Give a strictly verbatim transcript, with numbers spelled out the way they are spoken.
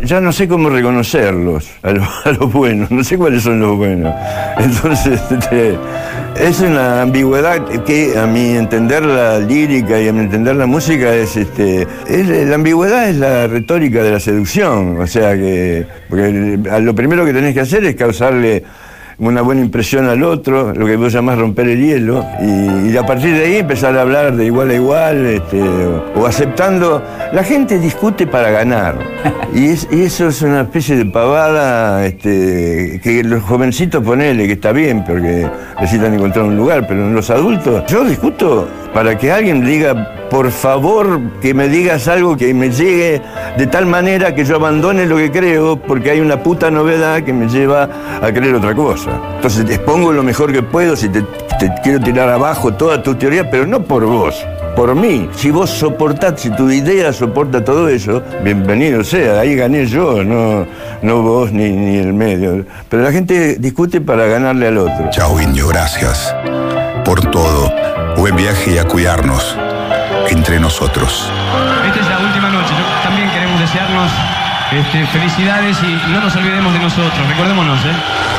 ya no sé cómo reconocerlos, a los, a los buenos, no sé cuáles son los buenos. Entonces, este, es una ambigüedad que a mi entender la lírica y a mi entender la música es, este, es la ambigüedad es la retórica de la seducción, o sea que, porque lo primero que tenés que hacer es causarle una buena impresión al otro, lo que vos llamás romper el hielo, y, y a partir de ahí empezar a hablar de igual a igual, este, o, o aceptando. La gente discute para ganar, y, es, y eso es una especie de pavada, este, que los jovencitos, ponele, que está bien, porque necesitan encontrar un lugar, pero en los adultos, yo discuto para que alguien diga, por favor, que me digas algo que me llegue de tal manera que yo abandone lo que creo, porque hay una puta novedad que me lleva a creer otra cosa. Entonces te expongo lo mejor que puedo, si te, te quiero tirar abajo toda tu teoría, pero no por vos, por mí. Si vos soportás, si tu idea soporta todo eso, bienvenido sea, ahí gané yo, no, no vos ni, ni el medio. Pero la gente discute para ganarle al otro. Chao, Indio, gracias por todo. Buen viaje y a cuidarnos entre nosotros. Esta es la última noche. También queremos desearnos este, felicidades y no nos olvidemos de nosotros. Recordémonos, ¿eh?